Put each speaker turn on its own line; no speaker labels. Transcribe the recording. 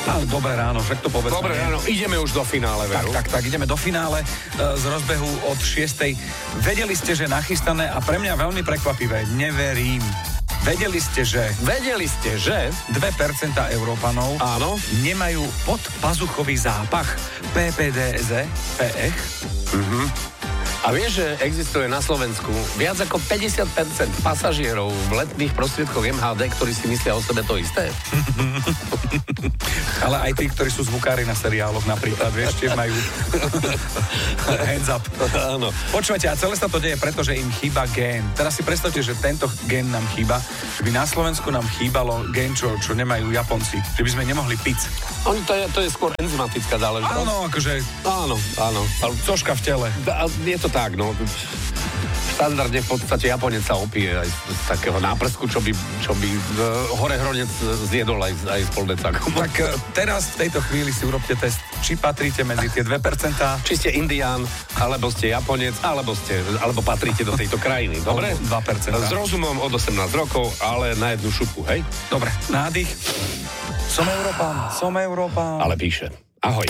Dobré ráno, však to povedzme.
Dobre ráno, ideme už do finále, veru?
Tak, ideme do finále z rozbehu od 6. Vedeli ste, že nachystané a pre mňa veľmi prekvapivé, neverím. Vedeli ste, že 2% Európanov
Áno.
nemajú podpazuchový zápach PPDZ, PEch?
A vieš, že existuje na Slovensku viac ako 50% pasažierov v letných prostriedkoch MHD, ktorí si myslia o sebe to isté?
Ale aj tí, ktorí sú zvukári na seriáloch napríklad, vieš, tiež majú hands up.
Áno.
Počúvajte, a celé sa to deje, pretože im chýba gén. Teraz si predstavte, že tento gén nám chýba, že by na Slovensku nám chýbalo gén, čo nemajú Japonci, že by sme nemohli piť.
To je skôr enzymatická záležitosť.
Áno, akože...
Áno.
Ale cožka v tele.
Je to tak, no. Štandardne v podstate Japonec sa opije aj z takého náprsku, čo by hore hronec zjedol aj z poldecákom.
Tak teraz v tejto chvíli si urobte test, či patríte medzi tie 2%.
Či ste Indián, alebo ste Japonec, alebo patríte do tejto krajiny, dobre?
2%.
S rozumom od 18 rokov, ale na jednu šupu, hej?
Dobre, nádych. Som Európán.
Ale píše. Ahoj.